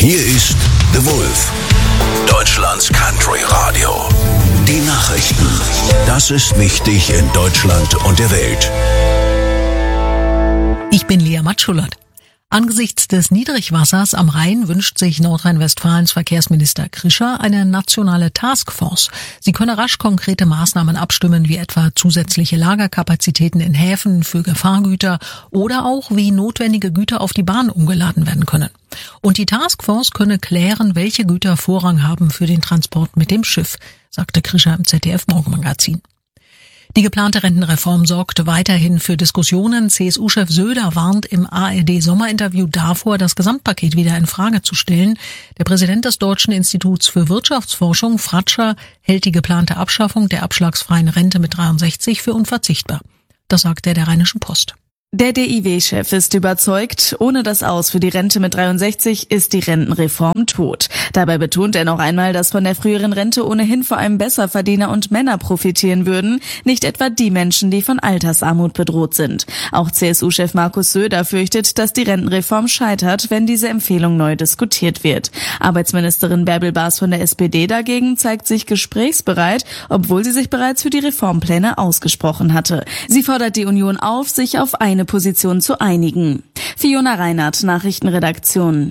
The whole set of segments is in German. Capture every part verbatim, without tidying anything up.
Hier ist The Wolf, Deutschlands Country Radio. Die Nachrichten. Das ist wichtig in Deutschland und der Welt. Ich bin Lea Matschulert. Angesichts des Niedrigwassers am Rhein wünscht sich Nordrhein-Westfalens Verkehrsminister Krischer eine nationale Taskforce. Sie könne rasch konkrete Maßnahmen abstimmen, wie etwa zusätzliche Lagerkapazitäten in Häfen für Gefahrgüter oder auch wie notwendige Güter auf die Bahn umgeladen werden können. Und die Taskforce könne klären, welche Güter Vorrang haben für den Transport mit dem Schiff, sagte Krischer im Z D F-Morgenmagazin. Die geplante Rentenreform sorgt weiterhin für Diskussionen. C S U-Chef Söder warnt im A R D-Sommerinterview davor, das Gesamtpaket wieder in Frage zu stellen. Der Präsident des Deutschen Instituts für Wirtschaftsforschung, Fratscher, hält die geplante Abschaffung der abschlagsfreien Rente mit dreiundsechzig für unverzichtbar. Das sagte er der Rheinischen Post. Der D I W-Chef ist überzeugt, ohne das Aus für die Rente mit dreiundsechzig ist die Rentenreform tot. Dabei betont er noch einmal, dass von der früheren Rente ohnehin vor allem Besserverdiener und Männer profitieren würden, nicht etwa die Menschen, die von Altersarmut bedroht sind. Auch C S U-Chef Markus Söder fürchtet, dass die Rentenreform scheitert, wenn diese Empfehlung neu diskutiert wird. Arbeitsministerin Bärbel Baas von der S P D dagegen zeigt sich gesprächsbereit, obwohl sie sich bereits für die Reformpläne ausgesprochen hatte. Sie fordert die Union auf, sich auf eine Position zu einigen. Fiona Reinhardt, Nachrichtenredaktion.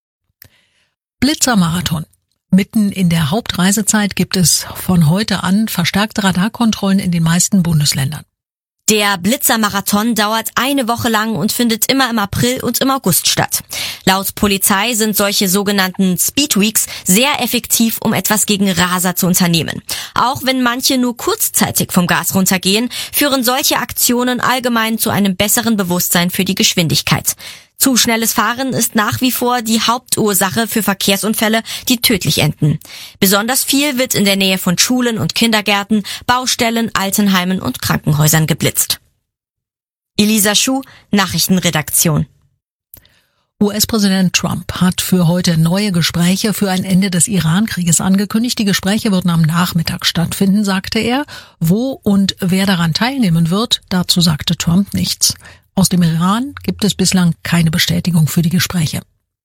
Blitzermarathon. Mitten in der Hauptreisezeit gibt es von heute an verstärkte Radarkontrollen in den meisten Bundesländern. Der Blitzermarathon dauert eine Woche lang und findet immer im April und im August statt. Laut Polizei sind solche sogenannten Speedweeks sehr effektiv, um etwas gegen Raser zu unternehmen. Auch wenn manche nur kurzzeitig vom Gas runtergehen, führen solche Aktionen allgemein zu einem besseren Bewusstsein für die Geschwindigkeit. Zu schnelles Fahren ist nach wie vor die Hauptursache für Verkehrsunfälle, die tödlich enden. Besonders viel wird in der Nähe von Schulen und Kindergärten, Baustellen, Altenheimen und Krankenhäusern geblitzt. Elisa Schuh, Nachrichtenredaktion. U S-Präsident Trump hat für heute neue Gespräche für ein Ende des Iran-Krieges angekündigt. Die Gespräche würden am Nachmittag stattfinden, sagte er. Wo und wer daran teilnehmen wird, dazu sagte Trump nichts. Aus dem Iran gibt es bislang keine Bestätigung für die Gespräche.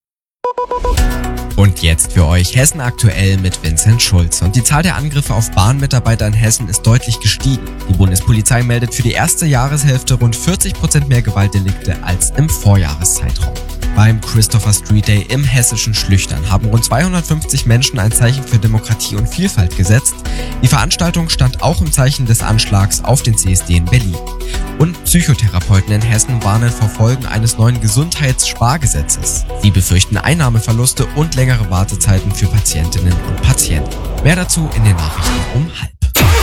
Und jetzt für euch Hessen aktuell mit Vincent Schulz. Und die Zahl der Angriffe auf Bahnmitarbeiter in Hessen ist deutlich gestiegen. Die Bundespolizei meldet für die erste Jahreshälfte rund vierzig Prozent mehr Gewaltdelikte als im Vorjahreszeitraum. Beim Christopher Street Day im hessischen Schlüchtern haben rund zweihundertfünfzig Menschen ein Zeichen für Demokratie und Vielfalt gesetzt. Die Veranstaltung stand auch im Zeichen des Anschlags auf den C S D in Berlin. Und Psychotherapeuten in Hessen warnen vor Folgen eines neuen Gesundheitsspargesetzes. Sie befürchten Einnahmeverluste und längere Wartezeiten für Patientinnen und Patienten. Mehr dazu in den Nachrichten um halb.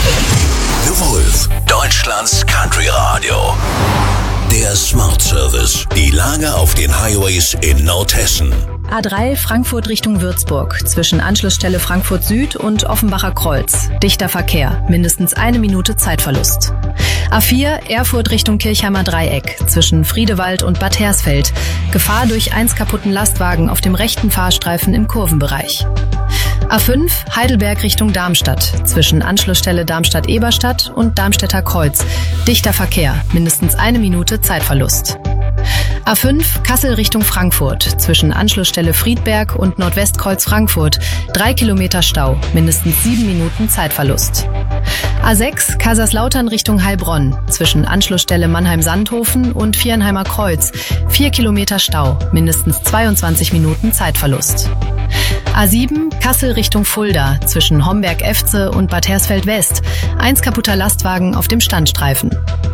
The Wolf, Deutschlands Country Radio. Der Smart Service. Die Lage auf den Highways in Nordhessen. A drei Frankfurt Richtung Würzburg. Zwischen Anschlussstelle Frankfurt Süd und Offenbacher Kreuz. Dichter Verkehr. Mindestens eine Minute Zeitverlust. A vier Erfurt Richtung Kirchheimer Dreieck. Zwischen Friedewald und Bad Hersfeld. Gefahr durch eins kaputten Lastwagen auf dem rechten Fahrstreifen im Kurvenbereich. A fünf Heidelberg Richtung Darmstadt. Zwischen Anschlussstelle Darmstadt-Eberstadt und Darmstädter Kreuz. Dichter Verkehr. Mindestens eine Minute Zeitverlust. A fünf Kassel Richtung Frankfurt. Zwischen Anschlussstelle Friedberg und Nordwestkreuz Frankfurt. Drei Kilometer Stau. Mindestens sieben Minuten Zeitverlust. A sechs Kaiserslautern Richtung Heilbronn. Zwischen Anschlussstelle Mannheim-Sandhofen und Viernheimer Kreuz. Vier Kilometer Stau. Mindestens zweiundzwanzig Minuten Zeitverlust. A sieben Kassel Richtung Fulda. Zwischen Homberg-Efze und Bad Hersfeld-West. Eins kaputter Lastwagen auf dem Standstreifen.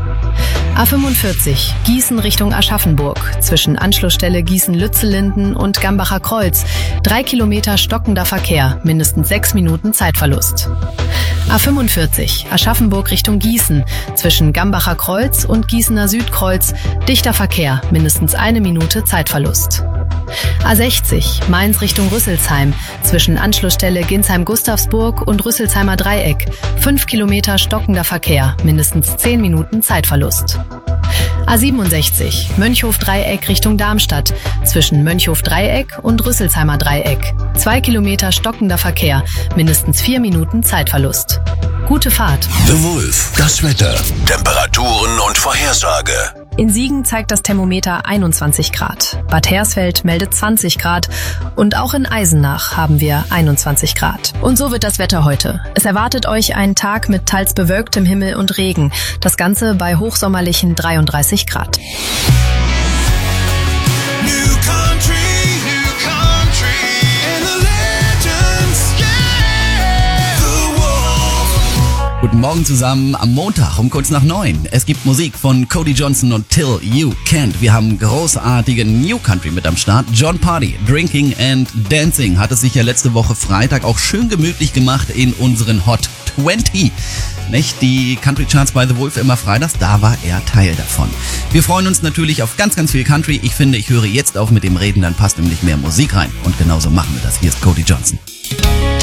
A fünfundvierzig Gießen Richtung Aschaffenburg. Zwischen Anschlussstelle Gießen-Lützellinden und Gambacher Kreuz. Drei Kilometer stockender Verkehr. Mindestens sechs Minuten Zeitverlust. A fünfundvierzig Aschaffenburg Richtung Gießen. Zwischen Gambacher Kreuz und Gießener Südkreuz. Dichter Verkehr. Mindestens eine Minute Zeitverlust. A sechzig Mainz Richtung Rüsselsheim. Zwischen Anschlussstelle Ginsheim-Gustavsburg und Rüsselsheimer Dreieck. Fünf Kilometer stockender Verkehr. Mindestens zehn Minuten Zeitverlust. A siebenundsechzig Mönchhof-Dreieck Richtung Darmstadt. Zwischen Mönchhof-Dreieck und Rüsselsheimer Dreieck. Zwei Kilometer stockender Verkehr. Mindestens vier Minuten Zeitverlust. Gute Fahrt. The Wolf, das Wetter, Temperaturen und Vorhersage. In Siegen zeigt das Thermometer einundzwanzig Grad. Bad Hersfeld meldet zwanzig Grad und auch in Eisenach haben wir einundzwanzig Grad. Und so wird das Wetter heute. Es erwartet euch ein Tag mit teils bewölktem Himmel und Regen. Das Ganze bei hochsommerlichen dreiunddreißig Grad. Guten Morgen zusammen am Montag um kurz nach neun. Es gibt Musik von Cody Johnson und Till You Can't. Wir haben großartige New Country mit am Start. John Party, Drinking and Dancing hat es sich ja letzte Woche Freitag auch schön gemütlich gemacht in unseren Hot zwanzig. Nicht die Country Charts bei The Wolf immer freitags, da war er Teil davon. Wir freuen uns natürlich auf ganz, ganz viel Country. Ich finde, ich höre jetzt auf mit dem Reden, dann passt nämlich mehr Musik rein. Und genauso machen wir das. Hier ist Cody Johnson.